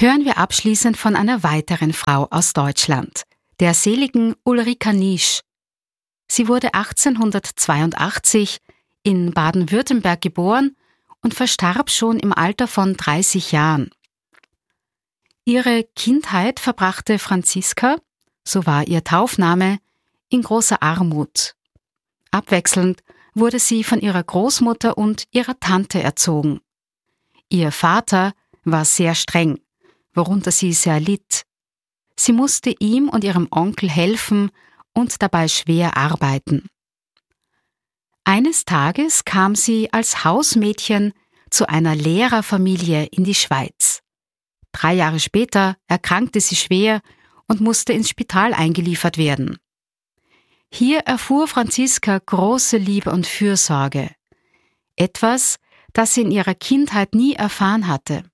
hören wir abschließend von einer weiteren Frau aus Deutschland, der seligen Ulrika Niesch. Sie wurde 1882 in Baden-Württemberg geboren und verstarb schon im Alter von 30 Jahren. Ihre Kindheit verbrachte Franziska, so war ihr Taufname, in großer Armut. Abwechselnd wurde sie von ihrer Großmutter und ihrer Tante erzogen. Ihr Vater war sehr streng, worunter sie sehr litt. Sie musste ihm und ihrem Onkel helfen und dabei schwer arbeiten. Eines Tages kam sie als Hausmädchen zu einer Lehrerfamilie in die Schweiz. 3 Jahre später erkrankte sie schwer und musste ins Spital eingeliefert werden. Hier erfuhr Franziska große Liebe und Fürsorge. Etwas, das sie in ihrer Kindheit nie erfahren hatte.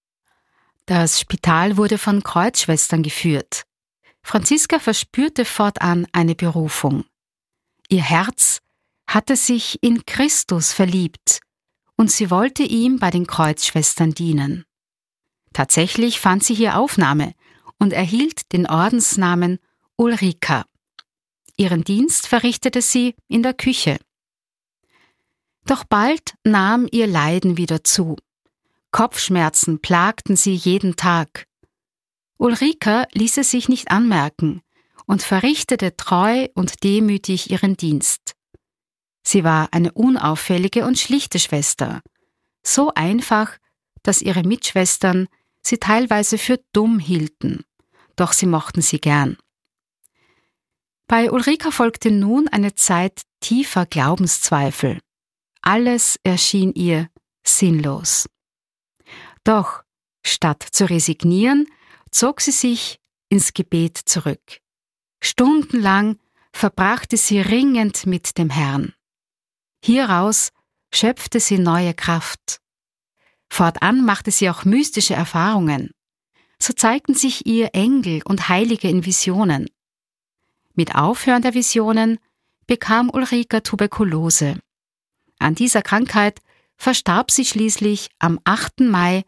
Das Spital wurde von Kreuzschwestern geführt. Franziska verspürte fortan eine Berufung. Ihr Herz hatte sich in Christus verliebt und sie wollte ihm bei den Kreuzschwestern dienen. Tatsächlich fand sie hier Aufnahme und erhielt den Ordensnamen Ulrika. Ihren Dienst verrichtete sie in der Küche. Doch bald nahm ihr Leiden wieder zu. Kopfschmerzen plagten sie jeden Tag. Ulrika ließ es sich nicht anmerken und verrichtete treu und demütig ihren Dienst. Sie war eine unauffällige und schlichte Schwester, so einfach, dass ihre Mitschwestern sie teilweise für dumm hielten, doch sie mochten sie gern. Bei Ulrika folgte nun eine Zeit tiefer Glaubenszweifel. Alles erschien ihr sinnlos. Doch statt zu resignieren, zog sie sich ins Gebet zurück. Stundenlang verbrachte sie ringend mit dem Herrn. Hieraus schöpfte sie neue Kraft. Fortan machte sie auch mystische Erfahrungen. So zeigten sich ihr Engel und Heilige in Visionen. Mit Aufhören der Visionen bekam Ulrika Tuberkulose. An dieser Krankheit verstarb sie schließlich am 8. Mai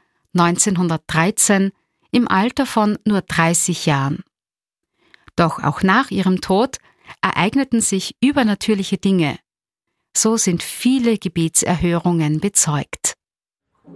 1913 im Alter von nur 30 Jahren. Doch auch nach ihrem Tod ereigneten sich übernatürliche Dinge. So sind viele Gebetserhörungen bezeugt.